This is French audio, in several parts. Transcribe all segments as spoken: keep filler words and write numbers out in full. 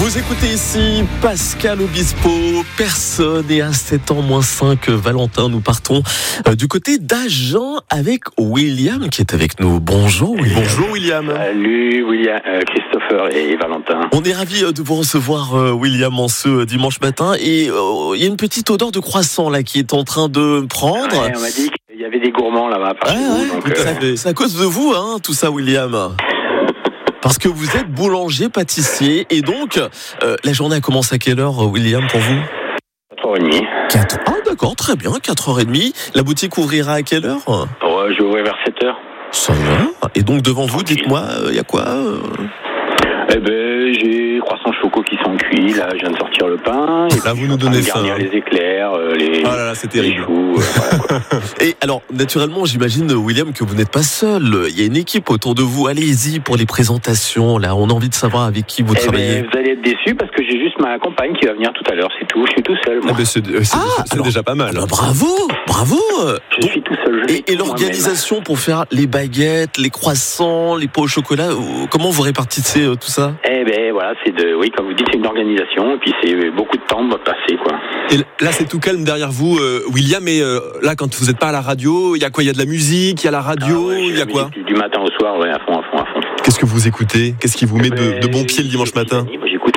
Vous écoutez ici Pascal Obispo, personne et à sept ans moins cinq, Valentin. Nous partons du côté d'Agen avec William qui est avec nous. Bonjour William. Bonjour William. Salut William, euh, Christopher et Valentin. On est ravis de vous recevoir William en ce dimanche matin et il euh, y a une petite odeur de croissant là qui est en train de prendre. Ouais, on m'a dit qu'il y avait des gourmands là-bas par chez ah, vous. Ouais, donc, euh... c'est à cause de vous hein, tout ça William. Parce que vous êtes boulanger, pâtissier, et donc, euh, la journée a commencé à quelle heure, William, pour vous ? quatre heures trente. quatre Ah, d'accord, très bien, quatre heures trente. La boutique ouvrira à quelle heure ? Ouais, je vais ouvrir vers sept heures. Ça va. Et donc, devant vous, dites-moi, il euh, y a quoi euh... Eh ben, j'ai croissants choco qui sont cuits, là, je viens de sortir le pain. Et là, vous nous donnez faim. Garnir les éclairs, euh, les, ah là là, c'est terrible. les choux. Euh, voilà, et alors, naturellement, j'imagine, William, que vous n'êtes pas seul. Il y a une équipe autour de vous. Allez-y pour les présentations. Là, on a envie de savoir avec qui vous eh travaillez. Ben, vous allez être déçus parce que j'ai juste ma compagne qui va venir tout à l'heure, c'est tout. Je suis tout seul. Moi. Eh ben, c'est c'est, ah, c'est alors, déjà pas mal. Bah, bravo, bravo. Je donc, suis tout seul. Je et et l'organisation pour faire les baguettes, les croissants, les pots au chocolat, comment vous répartissez euh, tout ça ? Eh ben voilà, c'est de, oui, comme vous dites, c'est une organisation et puis c'est beaucoup de temps de passer, quoi. Et là, c'est tout calme derrière vous, euh, William. Mais euh, là, quand vous n'êtes pas à la radio, il y a quoi ? Il y a de la musique, il y a la radio, il ah ouais, y a quoi ? Du matin au soir, ouais, à fond, à fond, à fond. Qu'est-ce que vous écoutez ? Qu'est-ce qui vous met de, de bon pied le dimanche matin ? Moi, j'écoute.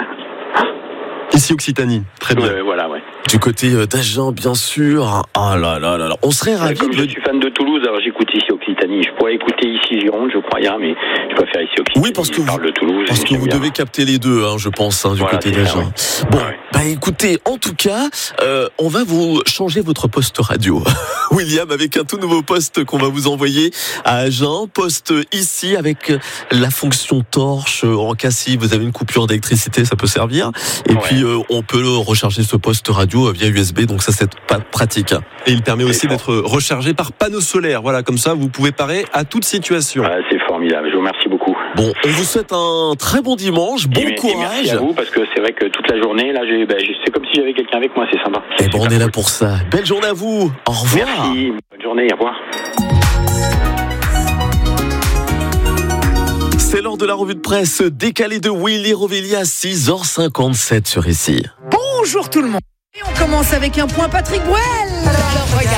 Ici, Occitanie. Très bien. Euh, voilà, ouais. Du côté d'Agen, bien sûr. Ah là là là là. On serait ravis. Comme de... je suis fan de Toulouse, alors j'écoute ici Occitanie. Je pourrais écouter ici Gironde, je crois, mais je préfère ici Occitanie. Oui, parce que je parle vous, de Toulouse, parce que vous bien. devez capter les deux, hein, je pense, hein, du voilà, côté d'Agen. Ça, ouais. Bon, ouais. bah écoutez, en tout cas, euh, on va vous changer votre poste radio, William, avec un tout nouveau poste qu'on va vous envoyer à Agen. Poste ici avec la fonction torche. En cas si vous avez une coupure d'électricité, ça peut servir. Et ouais. puis euh, on peut recharger ce poste radio via U S B. Donc ça, c'est pas pratique. Et il permet aussi d'être rechargé par panneau solaire. Voilà, comme ça, vous pouvez parer à toute situation. Ah, c'est formidable. Je vous remercie beaucoup. Bon, on vous souhaite un très bon dimanche, bon et, courage. Et merci à vous, parce que c'est vrai que toute la journée, là, j'ai, ben, c'est comme si j'avais quelqu'un avec moi, c'est sympa. Et bon, on est là pour ça. Belle journée à vous. Au revoir. Merci. Bonne journée. Au revoir. C'est l'heure de la revue de presse décalée de Willy Rovelli à six heures cinquante-sept sur ici. Bonjour tout le monde. Et on commence avec un point Patrick Bruel. Alors regarde.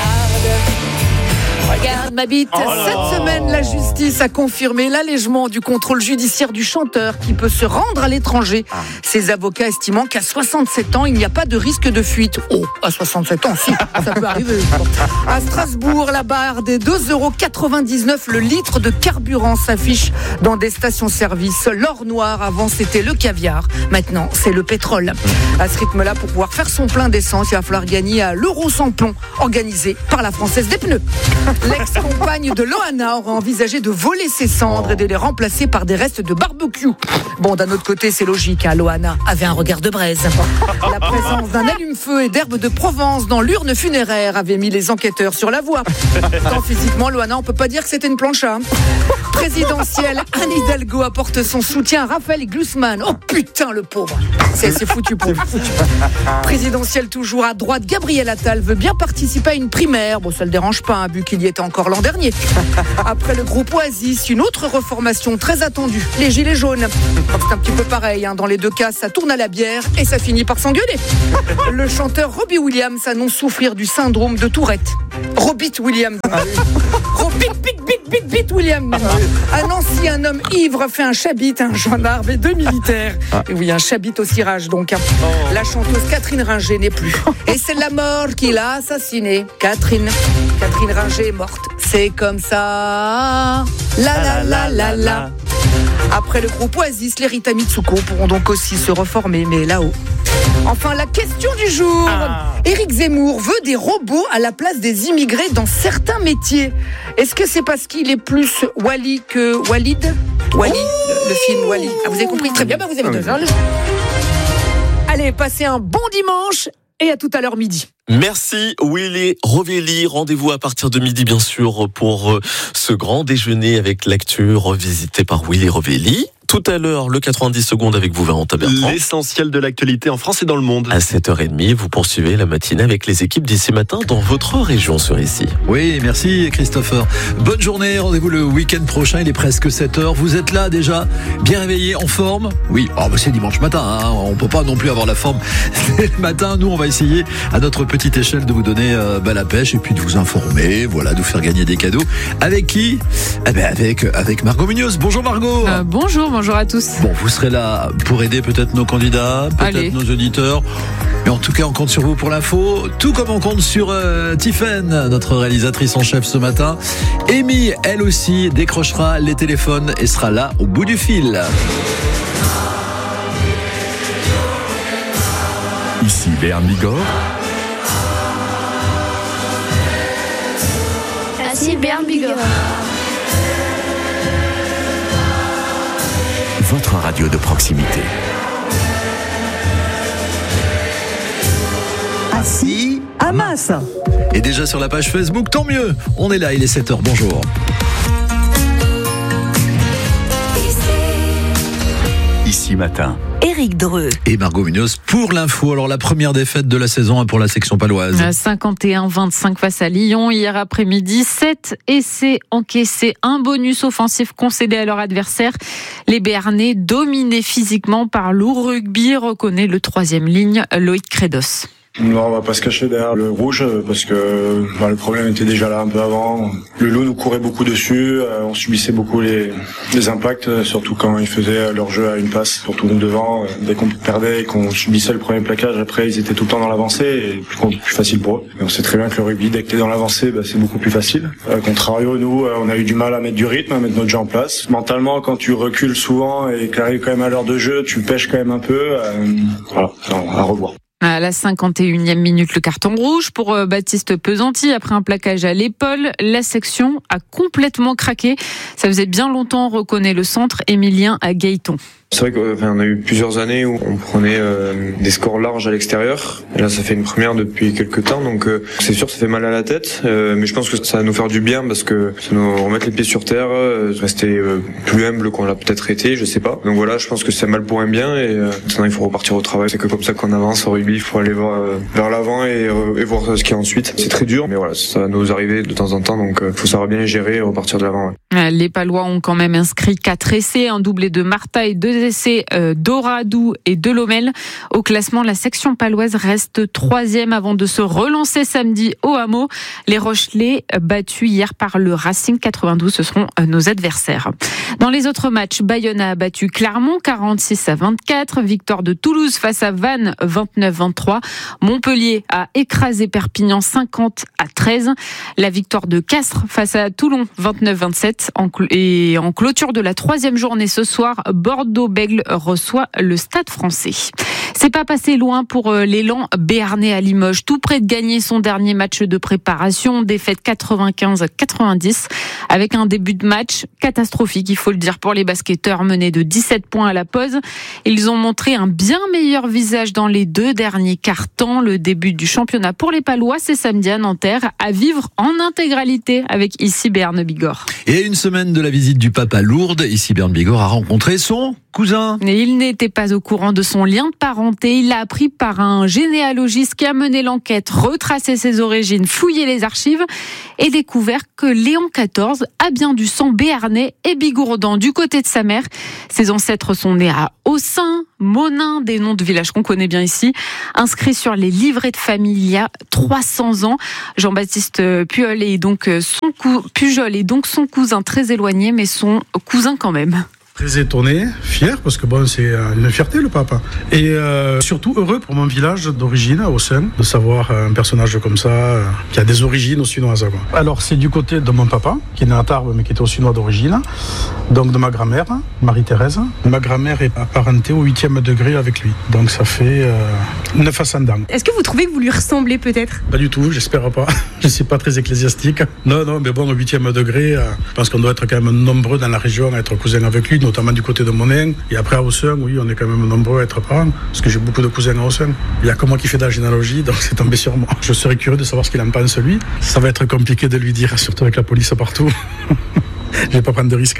Regarde ma bite. Oh Cette semaine, la justice a confirmé l'allègement du contrôle judiciaire du chanteur qui peut se rendre à l'étranger. Ah. Ses avocats estimant qu'à soixante-sept ans, il n'y a pas de risque de fuite. Oh, à soixante-sept ans, si, ça peut arriver. À Strasbourg, la barre des deux euros quatre-vingt-dix-neuf le litre de carburant s'affiche dans des stations-service. L'or noir, avant, c'était le caviar. Maintenant, c'est le pétrole. À ce rythme-là, pour pouvoir faire son plein d'essence, il va falloir gagner à l'euro sans plomb, organisé par la Française des pneus. L'ex-compagne de Loana aurait envisagé de voler ses cendres et de les remplacer par des restes de barbecue. Bon, d'un autre côté, c'est logique, hein, Loana avait un regard de braise. La présence d'un allume-feu et d'herbes de Provence dans l'urne funéraire avait mis les enquêteurs sur la voie. Tant physiquement, Loana, on peut pas dire que c'était une plancha. Présidentielle, Anne Hidalgo apporte son soutien à Raphaël Glucksmann. Oh putain, le pauvre. C'est, c'est foutu pour lui. Présidentielle toujours à droite, Gabriel Attal veut bien participer à une primaire. Bon, ça le dérange pas, hein, vu qu'il y était encore l'an dernier. Après le groupe Oasis, une autre reformation très attendue, les Gilets jaunes. C'est un petit peu pareil, hein. Dans les deux cas, ça tourne à la bière et ça finit par s'engueuler. Le chanteur Robbie Williams annonce souffrir du syndrome de Tourette. Robit Williams. Robit, bit, bit, bit, bit Williams. À Nancy, un homme ivre fait un chabit, un gendarme et deux militaires. Et oui, un chabit au cirage donc. La chanteuse Catherine Ringer n'est plus. Et c'est la mort qui l'a assassinée. Catherine. Catherine Ringer est morte. C'est comme ça. La la la la la. Après le groupe Oasis, les Rita Mitsuko pourront donc aussi se reformer, mais là-haut. Enfin, la question du jour. Ah. Éric Zemmour veut des robots à la place des immigrés dans certains métiers. Est-ce que c'est parce qu'il est plus Wally que Walid ? Wally, le, le film Wally. Ah, vous avez compris ? Très bien, bah vous avez deux heures. Allez, passez un bon dimanche et à tout à l'heure midi. Merci Willy Rovelli. Rendez-vous à partir de midi, bien sûr, pour ce grand déjeuner avec l'actu revisité par Willy Rovelli. Tout à l'heure, le quatre-vingt-dix secondes avec vous, Valentin Bertrand. L'essentiel de l'actualité en France et dans le monde. À sept heures trente, vous poursuivez la matinée avec les équipes d'ici matin dans votre région sur ici. Oui, merci Christopher. Bonne journée, rendez-vous le week-end prochain, il est presque sept heures. Vous êtes là déjà, bien réveillé, en forme? Oui, oh, bah c'est dimanche matin, hein. On peut pas non plus avoir la forme le matin. Nous, on va essayer à notre petite échelle de vous donner euh, bah, la pêche et puis de vous informer, voilà, de vous faire gagner des cadeaux. Avec qui? Eh ben avec, avec Margot Munoz. Bonjour Margot. Euh, bonjour, bonjour à tous. Bon, vous serez là pour aider peut-être nos candidats, peut-être nos auditeurs. Mais en tout cas, on compte sur vous pour l'info, tout comme on compte sur euh, Tiffaine, notre réalisatrice en chef ce matin. Amy, elle aussi, décrochera les téléphones et sera là au bout du fil. Ici Béarn Bigorre. Ici Béarn Bigorre. Votre radio de proximité. Assis à Masse. Et déjà sur la page Facebook, tant mieux. On est là, il est sept heures, bonjour. Ici matin. Éric Dreux et Margot Munoz pour l'info. Alors la première défaite de la saison pour la section paloise. cinquante et un vingt-cinq face à Lyon hier après-midi. sept essais encaissés, un bonus offensif concédé à leur adversaire. Les Béarnais dominés physiquement par lourd rugby, reconnaît le troisième ligne Loïc Credos. Non, on va pas se cacher derrière le rouge parce que bah, le problème était déjà là un peu avant. Le loup nous courait beaucoup dessus, euh, on subissait beaucoup les, les impacts, surtout quand ils faisaient leur jeu à une passe, surtout nous devant. Euh, dès qu'on perdait et qu'on subissait le premier plaquage, après ils étaient tout le temps dans l'avancée et plus, plus facile pour eux. Et on sait très bien que le rugby, dès que t'es dans l'avancée, bah, c'est beaucoup plus facile. Euh, contrario, nous, euh, on a eu du mal à mettre du rythme, à mettre notre jeu en place. Mentalement, quand tu recules souvent et que t'arrives quand même à l'heure de jeu, tu pêches quand même un peu. Euh, voilà, à revoir. À la cinquante et unième minute, le carton rouge pour Baptiste Pesanti. Après un plaquage à l'épaule, la section a complètement craqué. Ça faisait bien longtemps, reconnaît le centre Émilien à Gaëton. C'est vrai qu'on a eu plusieurs années où on prenait euh, des scores larges à l'extérieur. Et là, ça fait une première depuis quelques temps, donc euh, c'est sûr, ça fait mal à la tête. Euh, mais je pense que ça va nous faire du bien parce que ça nous remettre les pieds sur terre, euh, rester euh, plus humble qu'on l'a peut-être été, je sais pas. Donc voilà, je pense que c'est mal pour un bien et euh, maintenant il faut repartir au travail. C'est que comme ça qu'on avance au rugby, il faut aller voir, euh, vers l'avant et, euh, et voir ce qu'il y a ensuite. C'est très dur, mais voilà, ça va nous arriver de temps en temps, donc il euh, faut savoir bien les gérer et repartir de l'avant. Ouais. Les Palois ont quand même inscrit quatre essais, un doublé de Marta et deux essais euh, d'Oradou et de Lomel. Au classement, la section paloise reste troisième avant de se relancer samedi au Hameau. Les Rochelais, battus hier par le Racing quatre-vingt-douze, ce seront euh, nos adversaires. Dans les autres matchs, Bayonne a battu Clermont quarante-six à vingt-quatre, victoire de Toulouse face à Vannes vingt-neuf vingt-trois, Montpellier a écrasé Perpignan cinquante à treize, la victoire de Castres face à Toulon vingt-neuf vingt-sept. Et en clôture de la troisième journée ce soir, Bordeaux-Bègles reçoit le Stade Français. C'est pas passé loin pour l'élan béarnais à Limoges, tout près de gagner son dernier match de préparation, défaite quatre-vingt-quinze à quatre-vingt-dix, avec un début de match catastrophique, il faut le dire, pour les basketteurs menés de dix-sept points à la pause. Ils ont montré un bien meilleur visage dans les deux derniers quarts-temps. Le début du championnat pour les Palois, c'est samedi à Nanterre, à vivre en intégralité avec ici Béarn Bigorre. Et à une semaine de la visite du pape à Lourdes, ici Béarn Bigorre a rencontré son cousin. Et il n'était pas au courant de son lien de parenté. Il l'a appris par un généalogiste qui a mené l'enquête, retracé ses origines, fouillé les archives et découvert que Léon quatorze a bien du sang béarnais et bigourdan du côté de sa mère. Ses ancêtres sont nés à Aussin, Monin, des noms de villages qu'on connaît bien ici, inscrits sur les livrets de famille il y a trois cents ans. Jean-Baptiste Pujol est donc son, cou... Pujol est donc son cousin très éloigné, mais son cousin quand même. Très étonné, fier, parce que bon, c'est une fierté le papa. Et euh, surtout heureux pour mon village d'origine, au sein, de savoir un personnage comme ça, euh, qui a des origines au Sunoises. Quoi. Alors c'est du côté de mon papa, qui est né à Tarbes, mais qui était au Sunois d'origine, donc de ma grand-mère, Marie-Thérèse. Ma grand-mère est apparentée au huitième degré avec lui, donc ça fait euh, neuf ascendants. Est-ce que vous trouvez que vous lui ressemblez peut-être ? Pas du tout, j'espère pas. Je ne suis pas très ecclésiastique. Non, non, mais bon, au huitième degré, euh, je pense qu'on doit être quand même nombreux dans la région à être cousins avec lui, notamment du côté de Monin. Et après à Aussin, oui, on est quand même nombreux à être parents, parce que j'ai beaucoup de cousins à Aussin. Il y a que moi qui fais de la généalogie, donc c'est tombé sur moi. Je serais curieux de savoir ce qu'il en pense lui. Ça va être compliqué de lui dire, surtout avec la police partout. Je vais pas prendre de risques.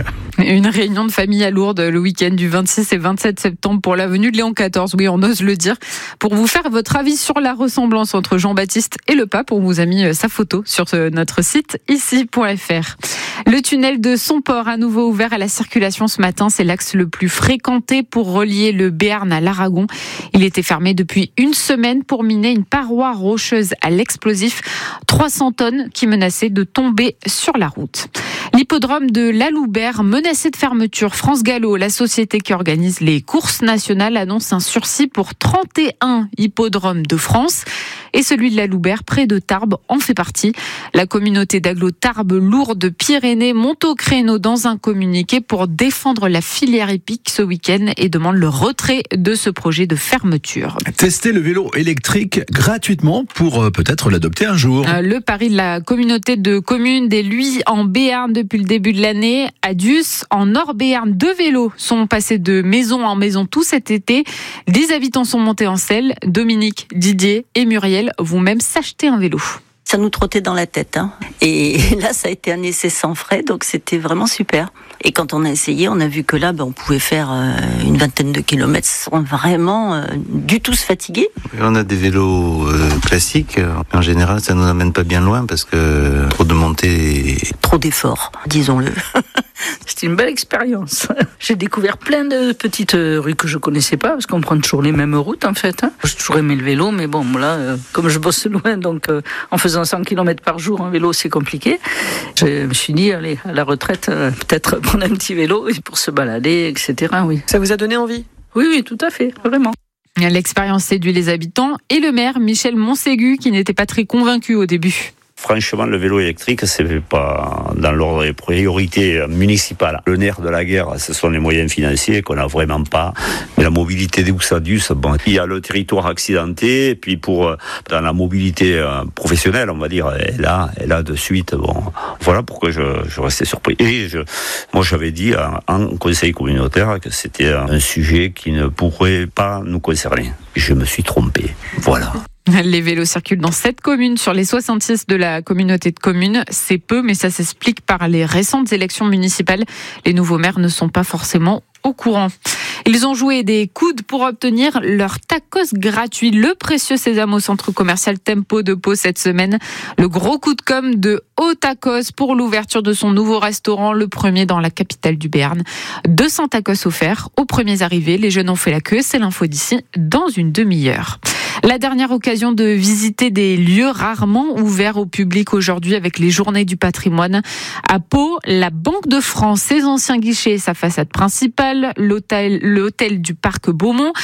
Une réunion de famille à Lourdes le week-end du vingt-six et vingt-sept septembre pour l'avenue de Léon quatorze. Oui, on ose le dire. Pour vous faire votre avis sur la ressemblance entre Jean-Baptiste et le pape, on vous a mis sa photo sur notre site ici point f r. Le tunnel de Somport, à nouveau ouvert à la circulation ce matin. C'est l'axe le plus fréquenté pour relier le Béarn à l'Aragon. Il était fermé depuis une semaine pour miner une paroi rocheuse à l'explosif. trois cents tonnes qui menaçaient de tomber sur la route. L'hippodrome de Laloubert menacé de fermeture. France Gallo, la société qui organise les courses nationales, annonce un sursis pour trente et un hippodromes de France. Et celui de Laloubert, près de Tarbes, en fait partie. La communauté d'agglo Tarbes Lourdes Pyrénées monte au créneau dans un communiqué pour défendre la filière hippique ce week-end et demande le retrait de ce projet de fermeture. Tester le vélo électrique gratuitement pour euh, peut-être l'adopter un jour. Euh, le pari de la communauté de communes des Luys en Béarn depuis le début de l'année. À Dius, en Nord-Béarn, deux vélos sont passés de maison en maison tout cet été. Des habitants sont montés en selle. Dominique, Didier et Muriel vont même s'acheter un vélo. Ça nous trottait dans la tête, hein. Et là, ça a été un essai sans frais, donc c'était vraiment super. Et quand on a essayé, on a vu que là, ben, on pouvait faire euh, une vingtaine de kilomètres sans vraiment euh, du tout se fatiguer. On a des vélos euh, classiques. En général, ça nous amène pas bien loin parce que trop de montées, trop d'efforts, disons-le. C'était une belle expérience. J'ai découvert plein de petites rues que je connaissais pas, parce qu'on prend toujours les mêmes routes en fait. J'ai toujours aimé le vélo, mais bon, là, euh, comme je bosse loin, donc euh, en faisant cent kilomètres par jour en vélo, c'est compliqué. Je me suis dit, allez, à la retraite, euh, peut-être prendre un petit vélo pour se balader, et cetera. Oui. Ça vous a donné envie ? Oui, oui, tout à fait, vraiment. L'expérience séduit les habitants et le maire, Michel Monségu, qui n'était pas très convaincu au début. Franchement, le vélo électrique, c'est pas dans l'ordre des priorités municipales. Le nerf de la guerre, ce sont les moyens financiers qu'on n'a vraiment pas. Mais la mobilité des Oussadus, bon, il y a le territoire accidenté, et puis pour dans la mobilité professionnelle, on va dire, et là, et là de suite, bon, voilà pourquoi je, je restais surpris. Et je, moi, j'avais dit en conseil communautaire que c'était un sujet qui ne pourrait pas nous concerner. Je me suis trompé. Voilà. Les vélos circulent dans sept communes sur les soixante-six de la communauté de communes. C'est peu, mais ça s'explique par les récentes élections municipales. Les nouveaux maires ne sont pas forcément au courant. Ils ont joué des coudes pour obtenir leur tacos gratuit. Le précieux sésame au centre commercial Tempo de Pau cette semaine. Le gros coup de com' de Au Tacos pour l'ouverture de son nouveau restaurant, le premier dans la capitale du Béarn. deux cents tacos offerts aux premiers arrivés. Les jeunes ont fait la queue. C'est l'info d'ici dans une demi-heure. La dernière occasion de visiter des lieux rarement ouverts au public aujourd'hui avec les journées du patrimoine. À Pau, la Banque de France, ses anciens guichets, sa façade principale, l'hôtel, l'hôtel du Parc Beaumont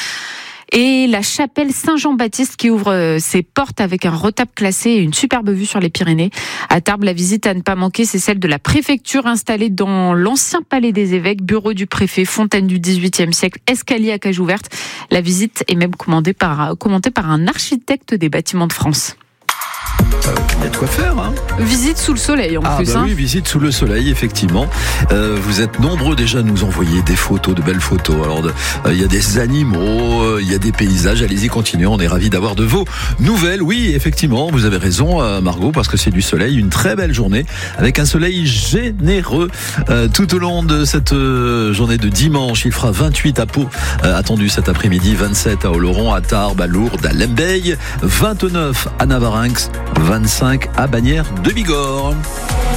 et la chapelle Saint-Jean-Baptiste qui ouvre ses portes avec un retable classé et une superbe vue sur les Pyrénées. À Tarbes, la visite à ne pas manquer, c'est celle de la préfecture installée dans l'ancien palais des évêques, bureau du préfet, fontaine du dix-huitième siècle, escalier à cage ouverte. La visite est même commandée par, commentée par un architecte des bâtiments de France. Euh, il y a de quoi faire, hein. Visite sous le soleil en ah, plus. Bah hein. oui, visite sous le soleil, effectivement. Euh, vous êtes nombreux déjà à nous envoyer des photos, de belles photos. Alors, de, euh, il y a des animaux, euh, il y a des paysages. Allez-y, continuez. On est ravis d'avoir de vos nouvelles. Oui, effectivement, vous avez raison, euh, Margot, parce que c'est du soleil. Une très belle journée avec un soleil généreux euh, tout au long de cette euh, journée de dimanche. Il fera vingt-huit à Pau, euh, attendu cet après-midi, vingt-sept à Oloron, à Tarbes, à Lourdes, à Lembeil, vingt-neuf à Navarinx, vingt-cinq à Bagnères de Bigorre.